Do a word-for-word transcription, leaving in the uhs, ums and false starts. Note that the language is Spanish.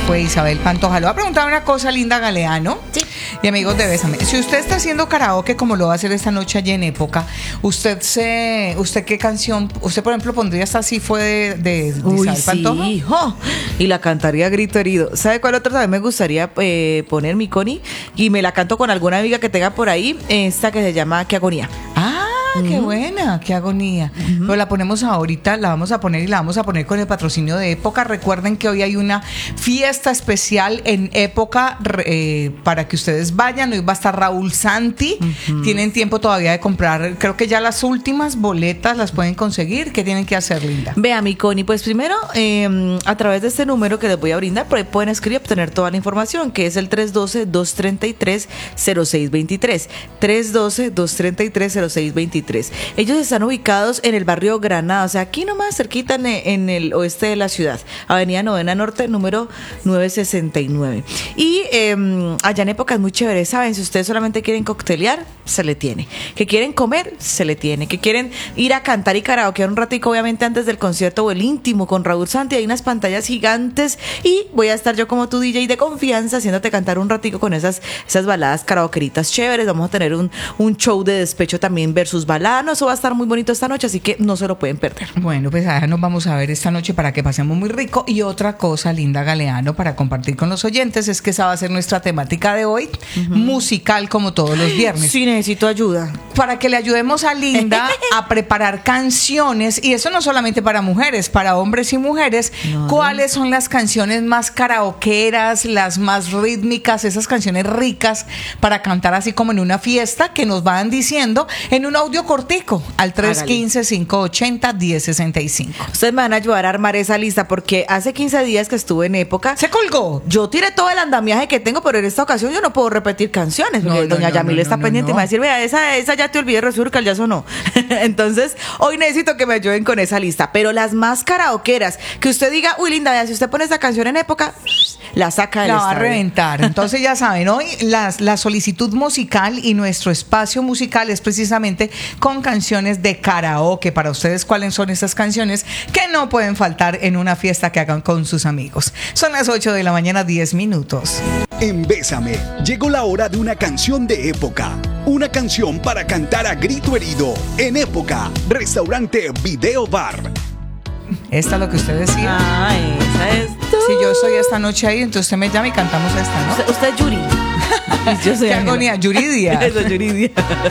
fue Isabel Pantoja. Le voy a preguntar una cosa, Linda Galeano. Sí. Y amigos de Bésame, si usted está haciendo karaoke como lo va a hacer esta noche allí en Época, usted se, usted qué canción, usted por ejemplo pondría esta sí fue de, de, de Uy, Isabel Pantoja. sí, jo, y la cantaría a grito herido. ¿Sabe cuál otra también me gustaría eh, poner, mi Connie? Y me la canto con alguna amiga que tenga por ahí, esta que se llama Qué Agonía. Ah, qué buena, qué agonía. Uh-huh. Pero la ponemos ahorita, la vamos a poner y la vamos a poner con el patrocinio de Época. Recuerden que hoy hay una fiesta especial en Época eh, para que ustedes vayan. Hoy va a estar Raúl Santi. Uh-huh. Tienen tiempo todavía de comprar, creo que ya las últimas boletas las pueden conseguir. ¿Qué tienen que hacer, Linda? Vea, mi Connie, pues primero, eh, a través de este número que les voy a brindar, por ahí pueden escribir y obtener toda la información, que es el tres uno dos, dos tres tres, cero seis dos tres. tres uno dos, dos tres tres, cero seis dos tres. Ellos están ubicados en el barrio Granada, o sea, aquí nomás cerquita en, en el oeste de la ciudad, Avenida Novena Norte, número novecientos sesenta y nueve. Y eh, allá en Época es muy chévere, ¿saben? Si ustedes solamente quieren coctelear, se le tiene. Que quieren comer, se le tiene. Que quieren ir a cantar y karaokear un ratico, obviamente antes del concierto o el íntimo con Raúl Santi, hay unas pantallas gigantes y voy a estar yo como tu D J de confianza haciéndote cantar un ratico con esas, esas baladas karaokeritas chéveres. Vamos a tener un, un show de despecho también versus baladas. Eso va a estar muy bonito esta noche, así que no se lo pueden perder. Bueno, pues allá nos vamos a ver esta noche para que pasemos muy rico. Y otra cosa, Linda Galeano, para compartir con los oyentes, es que esa va a ser nuestra temática de hoy, uh-huh. musical como todos los viernes. Sí, necesito ayuda. Para que le ayudemos a Linda a preparar canciones, y eso no solamente para mujeres, para hombres y mujeres, no. ¿Cuáles son las canciones más karaokeras, las más rítmicas, esas canciones ricas para cantar así como en una fiesta, que nos van diciendo en un audio cortico al tres uno cinco, cinco ocho cero, uno cero seis cinco? Ustedes me van a ayudar a armar esa lista porque hace quince días que estuve en Época. ¿Se colgó? Yo tiré todo el andamiaje que tengo, pero en esta ocasión yo no puedo repetir canciones porque no, no, doña no, Yamile no, está no, pendiente no. y me va a decir, vea, esa, esa ya te olvidé, resulta que ya sonó. Entonces, hoy necesito que me ayuden con esa lista. Pero las más karaokeras, que usted diga, uy, Linda, vea, si usted pone esa canción en Época, la saca del la estadio. Va a reventar. Entonces ya saben, hoy las, la solicitud musical y nuestro espacio musical es precisamente con canciones de karaoke. Para ustedes, ¿cuáles son esas canciones que no pueden faltar en una fiesta que hagan con sus amigos? Son las ocho de la mañana, diez minutos. En Bésame, llegó la hora de una canción de Época. Una canción para cantar a grito herido. En Época, restaurante Video Bar. Esta es lo que usted decía. Ah, esa es tú. Si yo soy esta noche ahí, entonces usted me llama y cantamos esta, ¿no? Usted, usted es Yuri. Yo soy Qué agonía, Yuridia. Eso, Yuridia.